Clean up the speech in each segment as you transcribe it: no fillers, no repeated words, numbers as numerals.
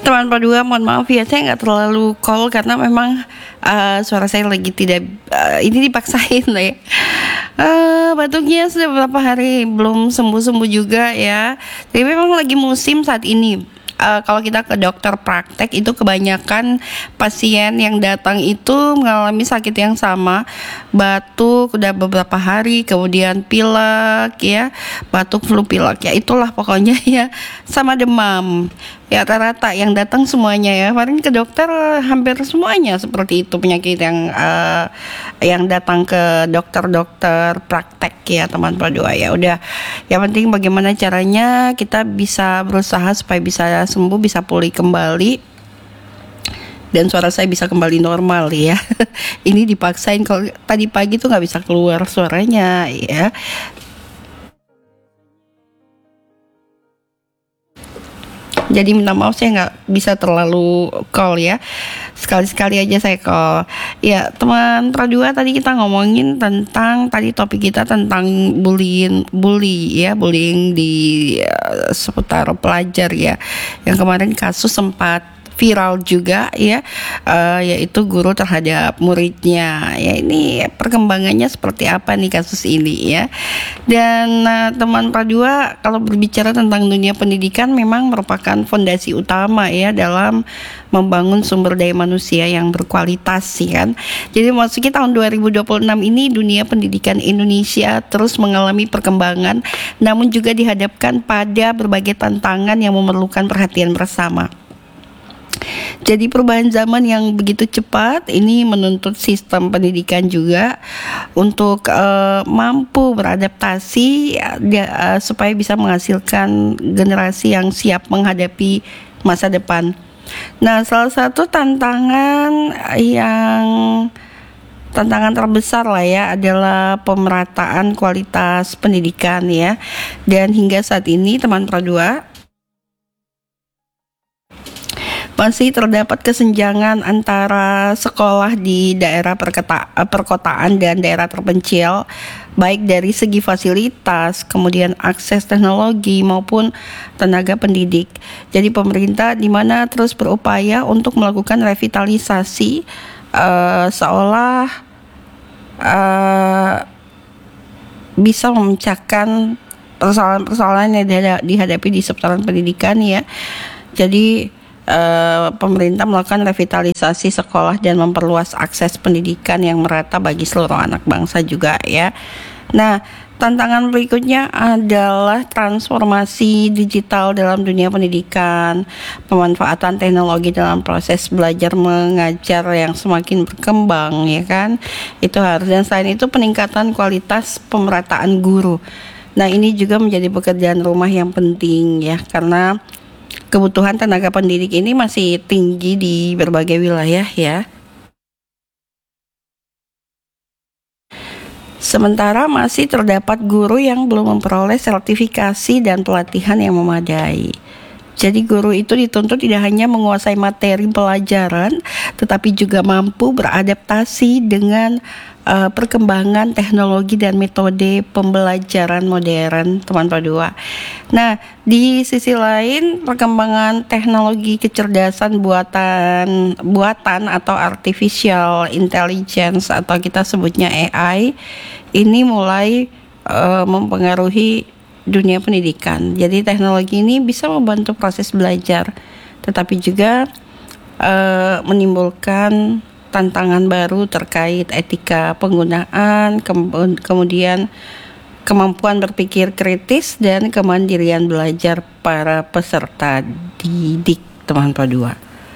Teman Padua, mohon maaf ya, saya nggak terlalu call karena memang suara saya lagi tidak, ini dipaksain lah ya. Batuknya sudah beberapa hari belum sembuh-sembuh juga ya. Jadi memang lagi musim saat ini. Kalau kita ke dokter praktek itu kebanyakan pasien yang datang itu mengalami sakit yang sama, batuk udah beberapa hari, kemudian pilek ya, batuk flu pilek ya, itulah pokoknya ya, sama demam. Ya rata-rata yang datang semuanya ya. Kemarin ke dokter hampir semuanya seperti itu penyakit yang datang ke dokter-dokter praktek ya teman Padua ya. Udah, yang penting bagaimana caranya kita bisa berusaha supaya bisa sembuh, bisa pulih kembali dan suara saya bisa kembali normal ya. Ini dipaksain, kalau tadi pagi tuh nggak bisa keluar suaranya ya. Jadi minta maaf saya nggak bisa terlalu call ya. Sekali-sekali aja saya call. Ya teman Pradua, tadi kita ngomongin tentang, tadi topik kita tentang bullying di seputar pelajar ya. Yang kemarin kasus sempat viral juga ya, yaitu guru terhadap muridnya ya. Ini perkembangannya seperti apa nih kasus ini ya. Dan teman Pradua, kalau berbicara tentang dunia pendidikan memang merupakan fondasi utama ya dalam membangun sumber daya manusia yang berkualitas ya kan. Jadi memasuki tahun 2026 ini dunia pendidikan Indonesia terus mengalami perkembangan, namun juga dihadapkan pada berbagai tantangan yang memerlukan perhatian bersama. Jadi perubahan zaman yang begitu cepat ini menuntut sistem pendidikan juga untuk mampu beradaptasi supaya bisa menghasilkan generasi yang siap menghadapi masa depan. Nah, salah satu tantangan terbesar lah ya adalah pemerataan kualitas pendidikan ya. Dan hingga saat ini teman Pradua, masih terdapat kesenjangan antara sekolah di daerah perkotaan dan daerah terpencil, baik dari segi fasilitas, kemudian akses teknologi maupun tenaga pendidik. Jadi pemerintah di mana terus berupaya untuk melakukan revitalisasi seolah bisa memecahkan persoalan-persoalan yang dihadapi di seputaran pendidikan ya. Jadi pemerintah melakukan revitalisasi sekolah dan memperluas akses pendidikan yang merata bagi seluruh anak bangsa juga ya. Nah, tantangan berikutnya adalah transformasi digital dalam dunia pendidikan, pemanfaatan teknologi dalam proses belajar mengajar yang semakin berkembang ya kan. Itu harus, dan selain itu peningkatan kualitas pemerataan guru. Nah, ini juga menjadi pekerjaan rumah yang penting ya, karena kebutuhan tenaga pendidik ini masih tinggi di berbagai wilayah ya. Sementara masih terdapat guru yang belum memperoleh sertifikasi dan pelatihan yang memadai. Jadi guru itu dituntut tidak hanya menguasai materi pelajaran, tetapi juga mampu beradaptasi dengan perkembangan teknologi dan metode pembelajaran modern teman Padua. Nah, di sisi lain perkembangan teknologi kecerdasan buatan atau artificial intelligence atau kita sebutnya AI ini mulai mempengaruhi dunia pendidikan. Jadi teknologi ini bisa membantu proses belajar, tetapi juga menimbulkan tantangan baru terkait etika penggunaan, kemudian kemampuan berpikir kritis dan kemandirian belajar para peserta didik teman Padua.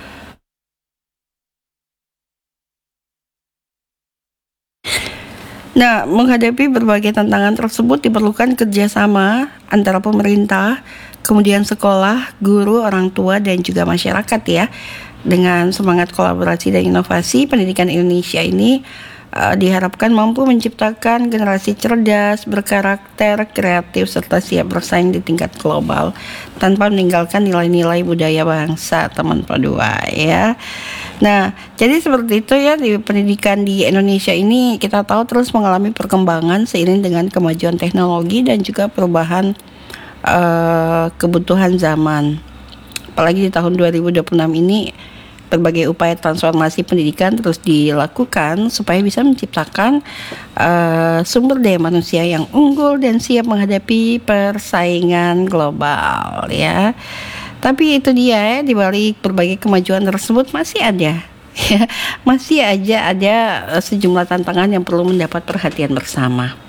Nah, menghadapi berbagai tantangan tersebut diperlukan kerjasama antara pemerintah, kemudian sekolah, guru, orang tua, dan juga masyarakat ya. Dengan semangat kolaborasi dan inovasi, pendidikan Indonesia ini diharapkan mampu menciptakan generasi cerdas, berkarakter, kreatif, serta siap bersaing di tingkat global tanpa meninggalkan nilai-nilai budaya bangsa teman Padua ya. Nah, jadi seperti itu ya, di pendidikan di Indonesia ini kita tahu terus mengalami perkembangan seiring dengan kemajuan teknologi dan juga perubahan kebutuhan zaman. Apalagi di tahun 2026 ini berbagai upaya transformasi pendidikan terus dilakukan supaya bisa menciptakan sumber daya manusia yang unggul dan siap menghadapi persaingan global ya. Tapi itu dia ya, di balik berbagai kemajuan tersebut masih ada ya, masih aja ada sejumlah tantangan yang perlu mendapat perhatian bersama.